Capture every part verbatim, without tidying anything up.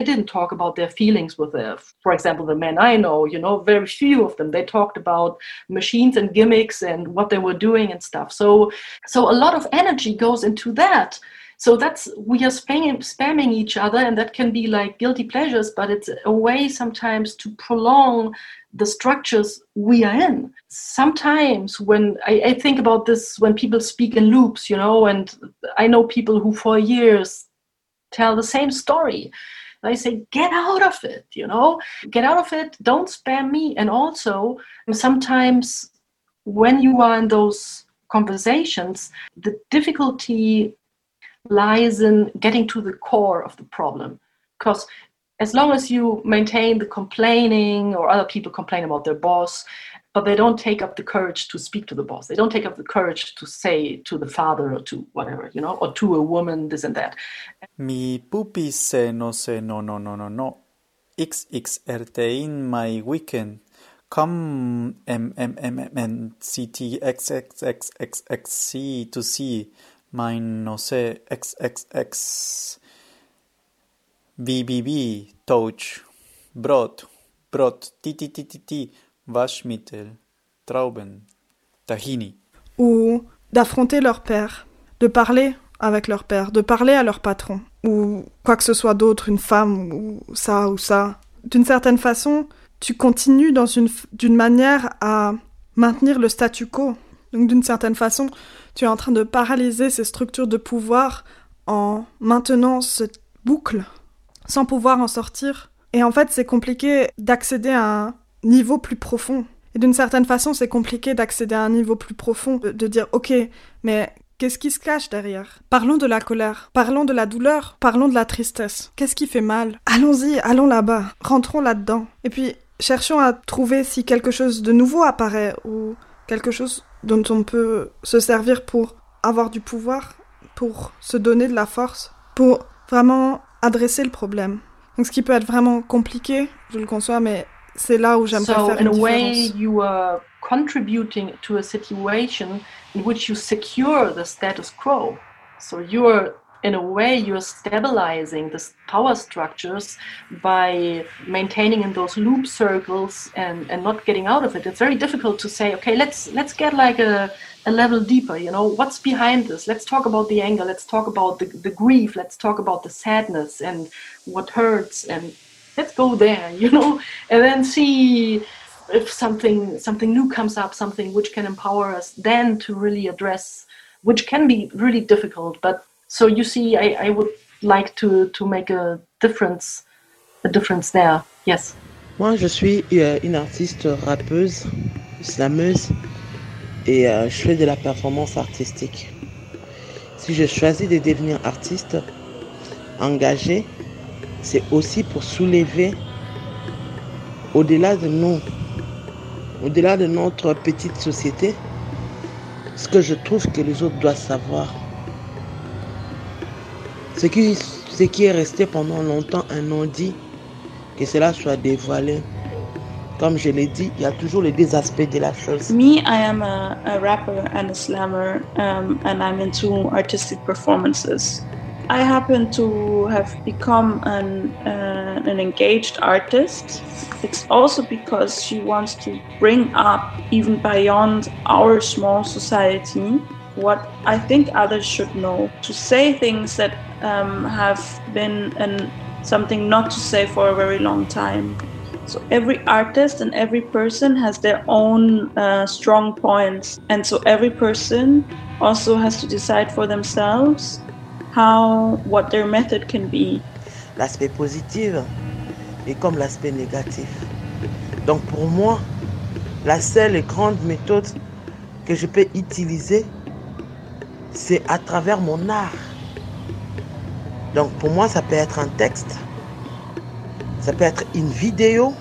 didn't talk about their feelings with their, for example, the men I know, you know, very few of them, they talked about machines and gimmicks and what they were doing and stuff. So, so a lot of energy goes into that. So that's, we are spamming, spamming each other, and that can be like guilty pleasures, but it's a way sometimes to prolong the structures we are in. Sometimes when I, I think about this, when people speak in loops, you know, and I know people who for years tell the same story. I say, get out of it, you know, get out of it. Don't spam me. And also sometimes when you are in those conversations, the difficulty lies in getting to the core of the problem. Because as long as you maintain the complaining, or other people complain about their boss, but they don't take up the courage to speak to the boss. They don't take up the courage to say to the father or to whatever, you know, or to a woman, this and that. Mi pupis se no se no no no no no. X X R T in my weekend. Come M M M M N C T X X X X X C to see mine no se X X X V B B Touch Brot Brot T T T T T Waschmittel Trauben Tahini. Ou d'affronter leur père, de parler avec leur père, de parler à leur patron, ou quoi que ce soit d'autre, une femme, ou ça, ou ça. D'une certaine façon, tu continues dans une, d'une manière à maintenir le statu quo. Donc d'une certaine façon, tu es en train de paralyser ces structures de pouvoir en maintenant cette boucle, sans pouvoir en sortir. Et en fait, c'est compliqué d'accéder à un niveau plus profond. Et d'une certaine façon, c'est compliqué d'accéder à un niveau plus profond, de, de dire « Ok, mais qu'est-ce qui se cache derrière ? Parlons de la colère, parlons de la douleur, parlons de la tristesse. Qu'est-ce qui fait mal ? Allons-y, allons là-bas, rentrons là-dedans. Et puis, cherchons à trouver si quelque chose de nouveau apparaît ou quelque chose dont on peut se servir pour avoir du pouvoir, pour se donner de la force, pour vraiment adresser le problème. Donc ce qui peut être vraiment compliqué, je le conçois, mais c'est là où j'aimerais so, faire une différence. So in a way, you are contributing to a situation in which you secure the status quo. So you are, in a way, you're stabilizing the power structures by maintaining in those loop circles and, and not getting out of it. It's very difficult to say, okay, let's let's get like a, a level deeper, you know, what's behind this? Let's talk about the anger, let's talk about the, the grief, let's talk about the sadness and what hurts, and let's go there, you know, and then see if something something new comes up, something which can empower us then to really address, which can be really difficult. But so you see, I, I would like to, to make a difference, a difference there. Yes. Moi, je suis euh, une artiste rappeuse, slameuse, et euh, je fais de la performance artistique. Si je choisis de devenir artiste engagée, c'est aussi pour soulever au-delà de nous, au-delà de notre petite société, ce que je trouve que les autres doivent savoir. Ce qui, ce qui est resté pendant longtemps un non-dit, que cela soit dévoilé. Comme je l'ai dit, il y a toujours les deux aspects de la chose. Me, I am a, a rapper and a slammer, um, and I'm into artistic performances. I happen to have become an, uh, an engaged artist. It's also because she wants to bring up, even beyond our small society, what I think others should know. To say things that um, have been an, something not to say for a very long time. So every artist and every person has their own uh, strong points. And so every person also has to decide for themselves how, what their method can be. L'aspect positif est comme l'aspect négatif. Donc pour moi, la seule et grande méthode que je peux utiliser, c'est à travers mon art. Donc pour moi, ça peut être un texte, ça peut être une vidéo,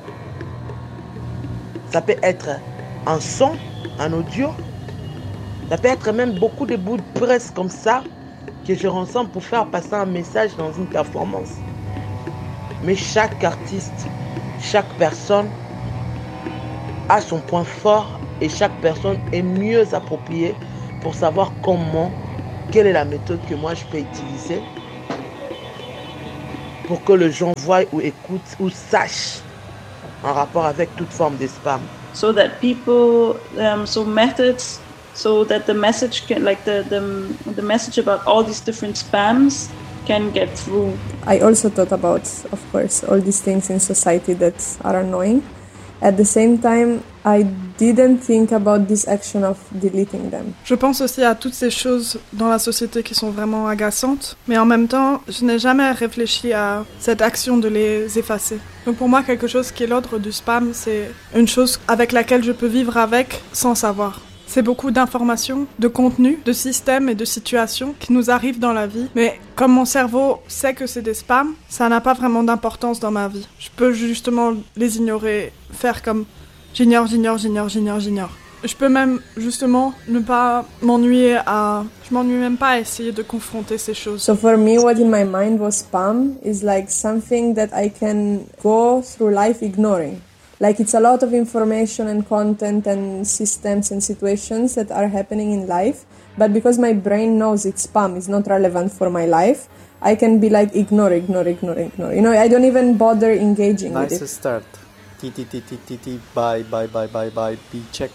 ça peut être un son, un audio, ça peut être même beaucoup de bouts de presse comme ça que je rassemble pour faire passer un message dans une performance. Mais chaque artiste, chaque personne a son point fort et chaque personne est mieux appropriée pour savoir comment, quelle est la méthode que moi je peux utiliser pour que les gens voient ou écoutent ou sachent en rapport avec toute forme de spam. So that people, um, so methods, so that the message can, like the, the the message about all these different spams can get through. I also thought about, of course, all these things in society that are annoying. At the same time, I didn't think about this action of deleting them. Je pense aussi à toutes ces choses dans la société qui sont vraiment agaçantes, mais en même temps, je n'ai jamais réfléchi à cette action de les effacer. Donc pour moi, quelque chose qui est l'ordre du spam, c'est une chose avec laquelle je peux vivre avec sans savoir. C'est beaucoup d'informations, de contenu, de systèmes et de situations qui nous arrivent dans la vie. Mais comme mon cerveau sait que c'est des spams, ça n'a pas vraiment d'importance dans ma vie. Je peux justement les ignorer, faire comme j'ignore, j'ignore, j'ignore, j'ignore, j'ignore. Je peux même justement ne pas m'ennuyer à... Je m'ennuie même pas à essayer de confronter ces choses. So for me, what in my mind was spam is like something that I can go through life ignoring. Like it's a lot of information and content and systems and situations that are happening in life, but because my brain knows it's spam, it's not relevant for my life, I can be like ignore, ignore, ignore, ignore. You know, I don't even bother engaging nice with it. Nice start. T T T T T T bye bye bye bye bye B check.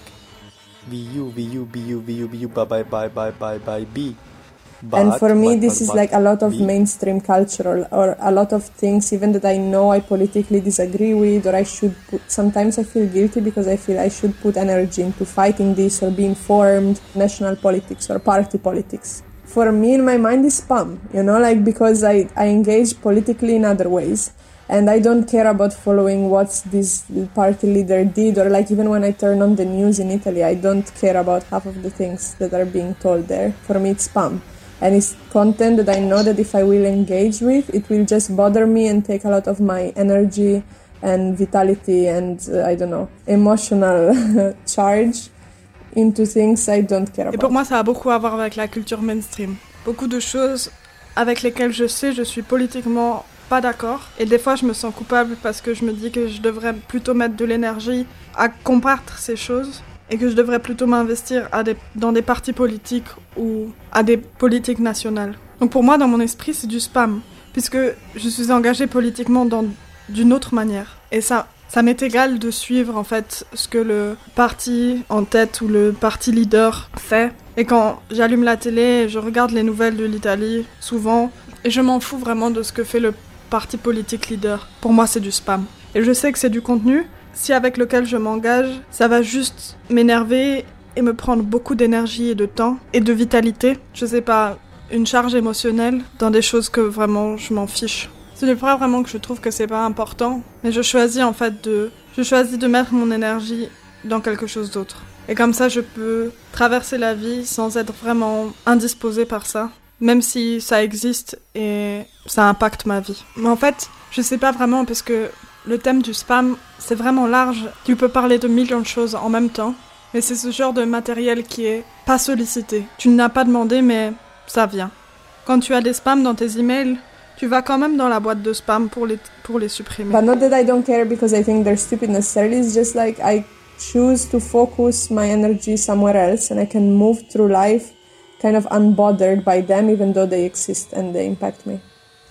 V U V U B U V U B U bye bye bye bye bye bye B. But, and for me, but, this but, is but, like a lot of B. mainstream culture or, or a lot of things, even that I know I politically disagree with, or I should put, sometimes I feel guilty because I feel I should put energy into fighting this or be informed, national politics or party politics. For me, in my mind, is spam, you know, like because I, I engage politically in other ways. And I don't care about following what this party leader did, or like even when I turn on the news in Italy, I don't care about half of the things that are being told there. For me, it's spam. And it's content that I know that if I will engage with, it will just bother me and take a lot of my energy and vitality and, uh, I don't know, emotional charge into things I don't care about. Et pour moi, ça a beaucoup à voir avec la culture mainstream. Beaucoup de choses avec lesquelles je sais je suis politiquement pas d'accord. Et des fois, je me sens coupable parce que je me dis que je devrais plutôt mettre de l'énergie à combattre ces choses. Et que je devrais plutôt m'investir à des, dans des partis politiques ou à des politiques nationales. Donc pour moi, dans mon esprit, c'est du spam, puisque je suis engagée politiquement dans, d'une autre manière. Et ça, ça m'est égal de suivre en fait ce que le parti en tête ou le parti leader fait. Et quand j'allume la télé, je regarde les nouvelles de l'Italie, souvent, et je m'en fous vraiment de ce que fait le parti politique leader. Pour moi, c'est du spam. Et je sais que c'est du contenu, si avec lequel je m'engage, ça va juste m'énerver et me prendre beaucoup d'énergie et de temps et de vitalité. Je sais pas, une charge émotionnelle dans des choses que vraiment je m'en fiche. Ce n'est pas vraiment que je trouve que c'est pas important, mais je choisis en fait de... Je choisis de mettre mon énergie dans quelque chose d'autre. Et comme ça, je peux traverser la vie sans être vraiment indisposée par ça, même si ça existe et ça impacte ma vie. Mais en fait, je sais pas vraiment parce que le thème du spam, c'est vraiment large. Tu peux parler de millions de choses en même temps, mais c'est ce genre de matériel qui est pas sollicité. Tu n'as pas demandé, mais ça vient. Quand tu as des spams dans tes emails, tu vas quand même dans la boîte de spam pour les, pour les supprimer. But not that I don't care because I think they're stupid necessarily, it's just like I choose to focus my energy somewhere else and I can move through life kind of unbothered by them even though they exist and they impact me.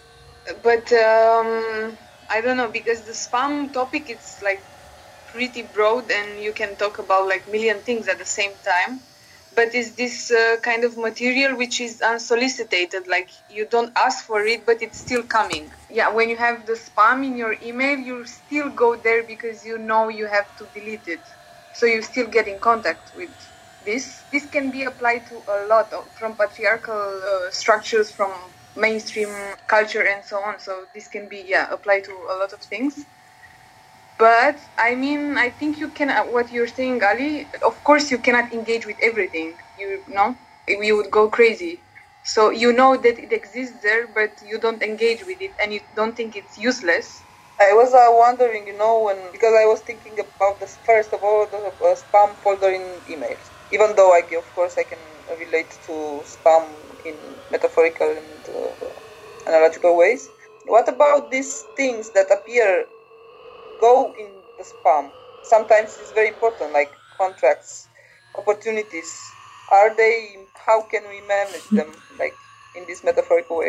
But um, I don't know, because the spam topic is like pretty broad and you can talk about like million things at the same time. But it's this uh, kind of material which is unsolicited, like you don't ask for it, but it's still coming. Yeah, when you have the spam in your email, you still go there because you know you have to delete it. So you still get in contact with this. This can be applied to a lot of, from patriarchal uh, structures, from mainstream culture and so on. So this can be, yeah, applied to a lot of things. But, I mean, I think you can, uh, what you're saying, Ali, of course you cannot engage with everything, you know, you would go crazy. So you know that it exists there, but you don't engage with it and you don't think it's useless. I was uh, wondering, you know, when, because I was thinking about this, first of all, the uh, spam folder in emails. Even though, I, of course, I can relate to spam in metaphorical and uh, analogical ways. What about these things that appear go in the spam? Sometimes it's very important, like contracts, opportunities. Are they, how can we manage them, like in this metaphorical way?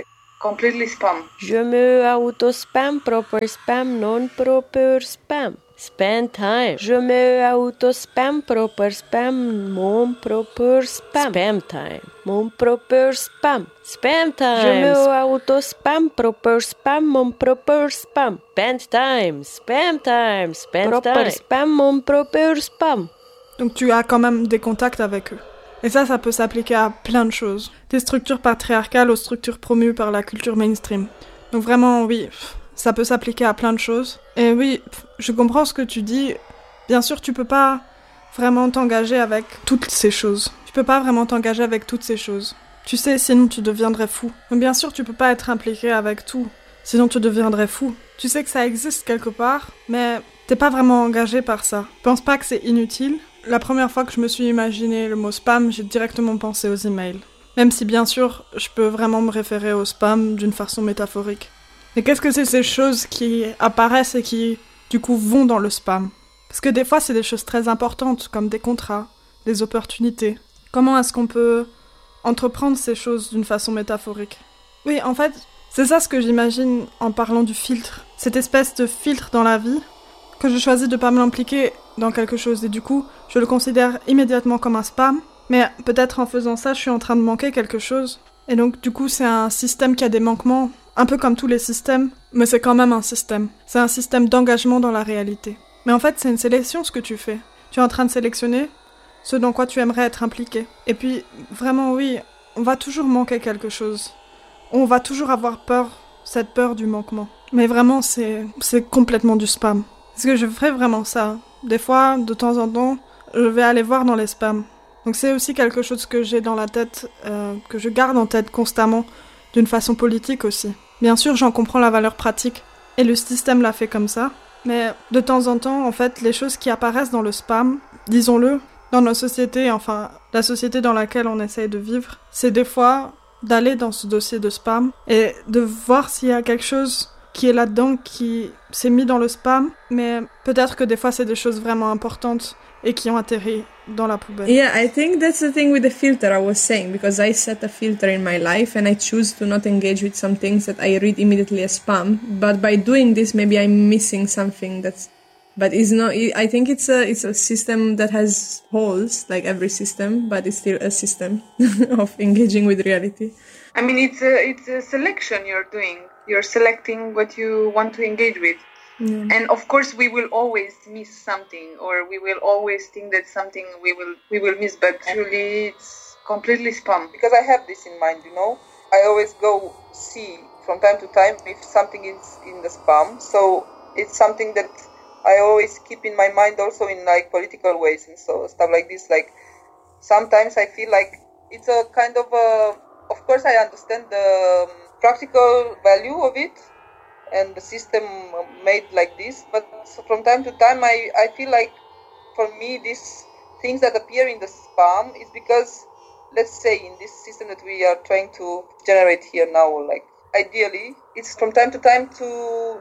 completely spam. Je me auto-spam, proper spam, non-proper spam. Spend time. Je me auto-spam, proper spam, non-proper spam. Spam time. Mon proper spam. Spam time. Je me auto-spam, proper spam, mon proper spam. Spend time. Spam time. Spend proper time. Spam, mon proper spam. Donc tu as quand même des contacts avec eux. Et ça, ça peut s'appliquer à plein de choses. Des structures patriarcales aux structures promues par la culture mainstream. Donc vraiment, oui, ça peut s'appliquer à plein de choses. Et oui, je comprends ce que tu dis. Bien sûr, tu peux pas vraiment t'engager avec toutes ces choses. Tu peux pas vraiment t'engager avec toutes ces choses. Tu sais, sinon tu deviendrais fou. Donc bien sûr, tu peux pas être impliqué avec tout. Sinon tu deviendrais fou. Tu sais que ça existe quelque part, mais t'es pas vraiment engagé par ça. Je pense pas que c'est inutile. La première fois que je me suis imaginé le mot spam, j'ai directement pensé aux emails. Même si bien sûr, je peux vraiment me référer au spam d'une façon métaphorique. Mais qu'est-ce que c'est ces choses qui apparaissent et qui, du coup, vont dans le spam ? Parce que des fois, c'est des choses très importantes, comme des contrats, des opportunités. Comment est-ce qu'on peut entreprendre ces choses d'une façon métaphorique ? Oui, en fait, c'est ça ce que j'imagine en parlant du filtre. Cette espèce de filtre dans la vie, que je choisis de pas m'impliquer dans quelque chose et du coup, je le considère immédiatement comme un spam, mais peut-être en faisant ça, je suis en train de manquer quelque chose. Et donc, du coup, c'est un système qui a des manquements, un peu comme tous les systèmes, mais c'est quand même un système. C'est un système d'engagement dans la réalité. Mais en fait, c'est une sélection ce que tu fais. Tu es en train de sélectionner ce dans quoi tu aimerais être impliqué. Et puis, vraiment, oui, on va toujours manquer quelque chose. On va toujours avoir peur, cette peur du manquement. Mais vraiment, c'est, c'est complètement du spam. Parce que je ferais vraiment ça. Des fois, de temps en temps, je vais aller voir dans les spams. Donc c'est aussi quelque chose que j'ai dans la tête, euh, que je garde en tête constamment, d'une façon politique aussi. Bien sûr, j'en comprends la valeur pratique, et le système l'a fait comme ça. Mais de temps en temps, en fait, les choses qui apparaissent dans le spam, disons-le, dans nos sociétés, enfin, la société dans laquelle on essaye de vivre, c'est des fois d'aller dans ce dossier de spam, et de voir s'il y a quelque chose qui est là-dedans, qui s'est mis dans le spam, mais peut-être que des fois c'est des choses vraiment importantes et qui ont atterri dans la poubelle. Yeah, I think that's the thing with the filter I was saying, because I set a filter in my life and I choose to not engage with some things that I read immediately as spam, but by doing this maybe I'm missing something that's, but it's not, I think it's a, it's a system that has holes, like every system, but it's still a system of engaging with reality. I mean, it's a, it's a selection you're doing. You're selecting what you want to engage with. Yeah. And of course we will always miss something, or we will always think that something we will we will miss, but truly it's completely spam. Because I have this in mind, you know. I always go see from time to time if something is in the spam. So it's something that I always keep in my mind also in like political ways and so stuff like this. Like sometimes I feel like it's a kind of a, of course I understand the practical value of it and the system made like this, but from time to time I, I feel like for me these things that appear in the spam is because, let's say in this system that we are trying to generate here now, like ideally it's from time to time to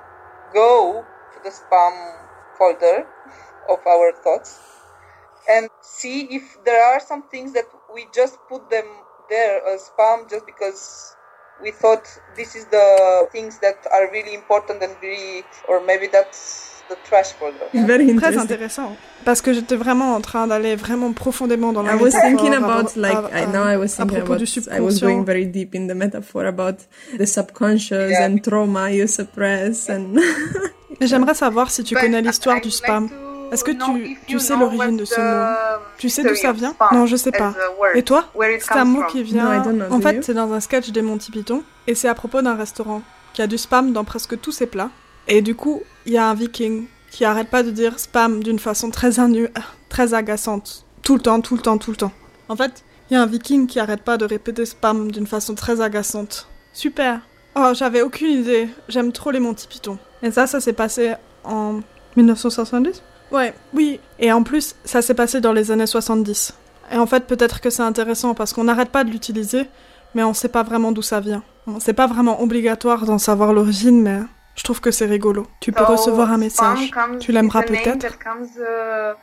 go to the spam folder of our thoughts and see if there are some things that we just put them there as spam just because we thought this is the things that are really important and really, or maybe that's the trash folder. Very Très intéressant, parce que j'étais vraiment en train d'aller vraiment profondément dans la I was métaphore. thinking about, à, like, à, I know I was thinking about, I was going very deep in the metaphor about the subconscious yeah. and trauma you suppress and... J'aimerais savoir si tu connais l'histoire du spam. Est-ce que tu, tu sais l'origine de ce mot? Tu sais d'où ça vient? Non, je sais pas. Et toi? C'est un mot qui vient... En fait, c'est dans un sketch des Monty Python, et c'est à propos d'un restaurant qui a du spam dans presque tous ses plats. Et du coup, il y a un viking qui arrête pas de dire spam d'une façon très inu... très agaçante. Tout le temps, tout le temps, tout le temps. En fait, il y a un viking qui arrête pas de répéter spam d'une façon très agaçante. Super! Oh, j'avais aucune idée. J'aime trop les Monty Python. Et ça, ça s'est passé en dix-neuf cent soixante-dix? Ouais, oui. Et en plus, ça s'est passé dans les années soixante-dix. Et en fait, peut-être que c'est intéressant parce qu'on n'arrête pas de l'utiliser, mais on sait pas vraiment d'où ça vient. C'est pas vraiment obligatoire d'en savoir l'origine, mais je trouve que c'est rigolo. Tu peux so, recevoir un message. Tu l'aimeras peut-être. Comes, uh,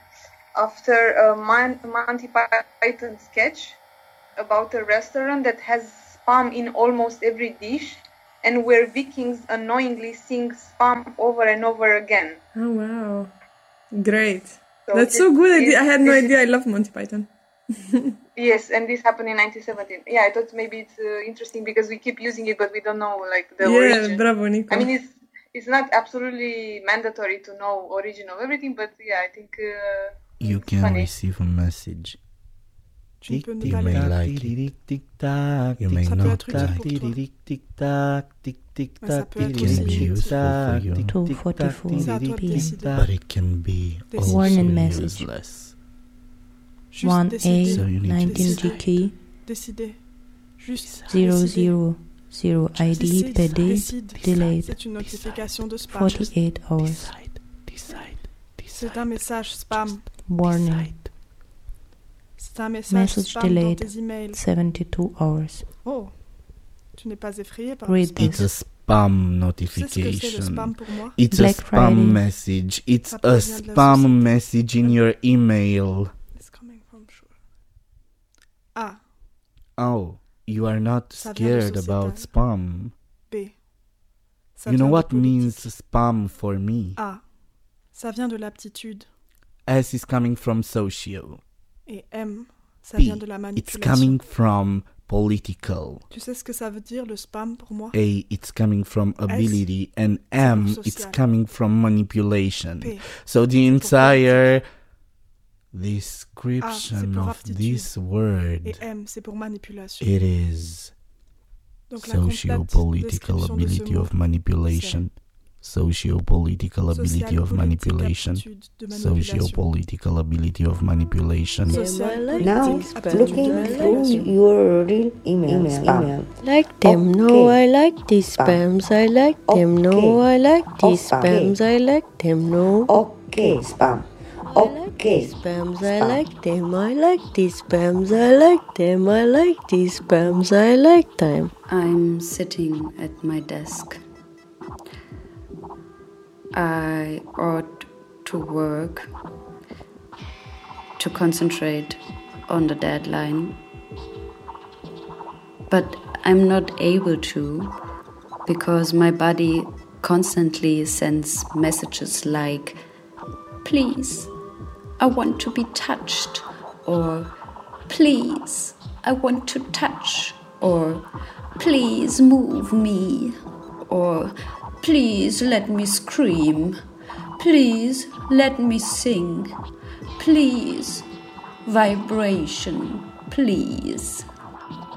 after a Monty Python sketch about a restaurant that has spam in almost every dish, and where Vikings annoyingly sing spam over and over again. Oh, wow. Great. So That's this so good. is- I had no this is- idea. I love Monty Python. Yes, and this happened in nineteen seventeen. Yeah, I thought maybe it's uh, interesting because we keep using it, but we don't know like the Yeah, origin. bravo, Nico. I mean, it's it's not absolutely mandatory to know origin of everything, but yeah, I think uh, You it's can funny. receive a message. Tu ne peux ne You pas may le- like it. Tic-tac, You may Ça peut not être utile like pour it. toi. tic-tac, Mais tic-tic-tac, ça peut être It can aussi be utile. useful for you, two forty-four C'est à toi de p m. décider. but it can be also Warning message. useless. Juste one décider. So you need A to nineteen G K Décider. Juste zero décider. zero zero I D Décide, P D décide. delayed C'est une notification de spam. forty-eight hours. Decide, decide, C'est un message spam. Warning C'est un message Message spam dans delayed. tes emails. seventy-two hours. Oh, tu n'es pas effrayé par Read le spam. It's a spam Tu sais ce que c'est le notification. spam pour moi? It's Black a spam Friday. message. It's Ça a provient de la spam société. message in your email. It's coming from sure. A. Oh, you are not Ça vient de scared about sociétal. spam. B. Ça You know vient de what politique. means spam for me? A. Ça vient de l'aptitude. S is coming from socio. Et M. Ça P, vient de la it's manipulation. coming from political. Tu sais ce que ça veut dire le spam pour moi? A, it's coming from ability, and M, it's social. coming from manipulation. P. So the pour entire Ah, description c'est pour of aptitude. this word, Et M, c'est pour manipulation. it is Donc la complète socio-political description de ce ability mot, of manipulation. Socio-political ability social, of politique, manipulation. aptitude de manipulation. Socio-political ability of manipulation. Social, Now, politique, aptitude Looking de through manipulation. your real email, spam. Like them, no, Okay. I like these Spam. spams. I like them, no, Okay. I like these Okay. spams. I like them, no. Okay, spam. I like Okay. these spams. I Spam. like them. I like these spams. I like them. I like these spams. I like them. I'm sitting at my desk. I ought to work, to concentrate on the deadline, but I'm not able to because my body constantly sends messages like, please, I want to be touched, or please, I want to touch, or please move me, or please let me scream, please let me sing, please, vibration, please.